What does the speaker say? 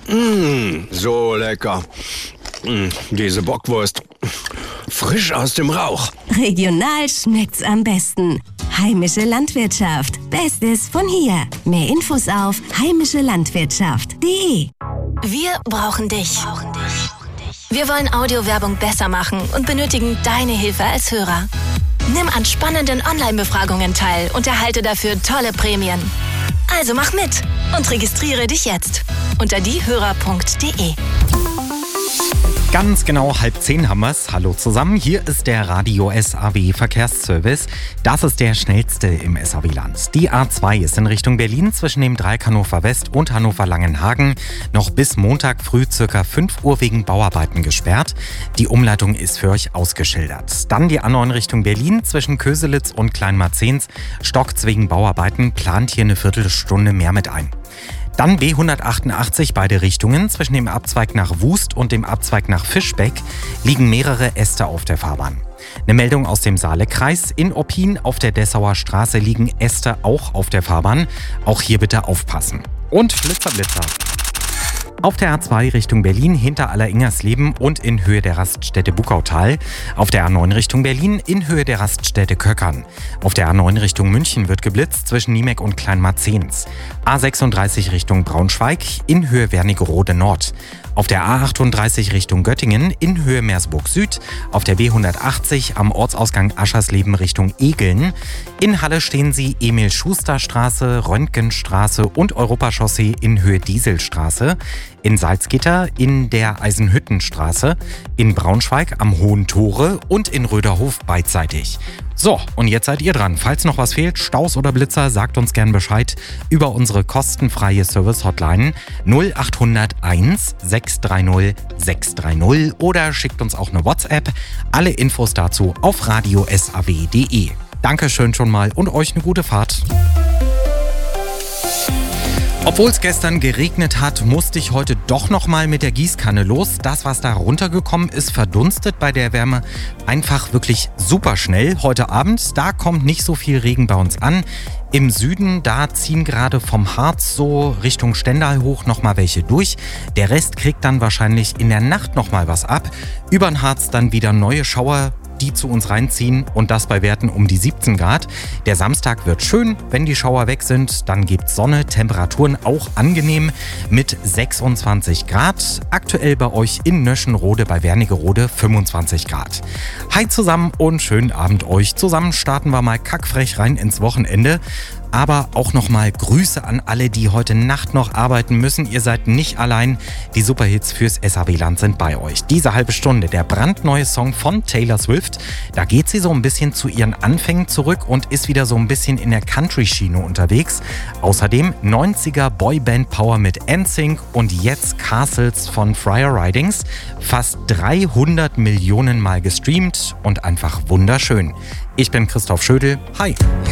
So lecker. Diese Bockwurst. Frisch aus dem Rauch. Regional schmeckt's am besten. Heimische Landwirtschaft. Bestes von hier. Mehr Infos auf heimischelandwirtschaft.de. Wir brauchen dich. Wir wollen Audiowerbung besser machen und benötigen deine Hilfe als Hörer. Nimm an spannenden Online-Befragungen teil und erhalte dafür tolle Prämien. Also mach mit und registriere dich jetzt unter diehörer.de. Ganz genau 9:30 haben wir's. Hallo zusammen, hier ist der Radio SAW Verkehrsservice. Das ist der schnellste im SAW-Land. Die A2 ist in Richtung Berlin zwischen dem Dreieck Hannover West und Hannover-Langenhagen noch bis Montag früh ca. 5 Uhr wegen Bauarbeiten gesperrt. Die Umleitung ist für euch ausgeschildert. Dann die A9 Richtung Berlin zwischen Köselitz und Kleinmarzens. Stockt's wegen Bauarbeiten, plant hier eine Viertelstunde mehr mit ein. Dann B188 beide Richtungen. Zwischen dem Abzweig nach Wust und dem Abzweig nach Fischbeck liegen mehrere Äste auf der Fahrbahn. Eine Meldung aus dem Saalekreis. In Oppin auf der Dessauer Straße liegen Äste auch auf der Fahrbahn. Auch hier bitte aufpassen. Und Blitzer. Auf der A2 Richtung Berlin hinter Alleringersleben und in Höhe der Raststätte Buckautal. Auf der A9 Richtung Berlin in Höhe der Raststätte Köckern. Auf der A9 Richtung München wird geblitzt zwischen Niemeck und Kleinmarzens. A36 Richtung Braunschweig in Höhe Wernigerode Nord. Auf der A38 Richtung Göttingen in Höhe Meersburg Süd. Auf der B180 am Ortsausgang Aschersleben Richtung Egeln. In Halle stehen Sie Emil-Schuster-Straße, Röntgenstraße und Europachaussee in Höhe Dieselstraße. In Salzgitter in der Eisenhüttenstraße. In Braunschweig am Hohen Tore und in Röderhof beidseitig. So, und jetzt seid ihr dran. Falls noch was fehlt, Staus oder Blitzer, sagt uns gern Bescheid über unsere kostenfreie Service-Hotline 0800 1 630 630 oder schickt uns auch eine WhatsApp. Alle Infos dazu auf radiosaw.de. Dankeschön schon mal und euch eine gute Fahrt. Obwohl es gestern geregnet hat, musste ich heute doch noch mal mit der Gießkanne los. Das, was da runtergekommen ist, verdunstet bei der Wärme einfach wirklich super schnell. Heute Abend, da kommt nicht so viel Regen bei uns an. Im Süden, da ziehen gerade vom Harz so Richtung Stendal hoch noch mal welche durch. Der Rest kriegt dann wahrscheinlich in der Nacht noch mal was ab. Über den Harz dann wieder neue Schauer, die zu uns reinziehen und das bei Werten um die 17 Grad. Der Samstag wird schön, wenn die Schauer weg sind. Dann gibt's Sonne, Temperaturen auch angenehm mit 26 Grad. Aktuell bei euch in Nöschenrode bei Wernigerode 25 Grad. Hi zusammen und schönen Abend euch. Zusammen starten wir mal kackfrech rein ins Wochenende. Aber auch nochmal Grüße an alle, die heute Nacht noch arbeiten müssen. Ihr seid nicht allein. Die Superhits fürs SAW-Land sind bei euch. Diese halbe Stunde, der brandneue Song von Taylor Swift. Da geht sie so ein bisschen zu ihren Anfängen zurück und ist wieder so ein bisschen in der Country-Schiene unterwegs. Außerdem 90er Boyband-Power mit NSYNC und jetzt Castles von Friar Ridings. Fast 300 Millionen Mal gestreamt und einfach wunderschön. Ich bin Christoph Schödel. Hi.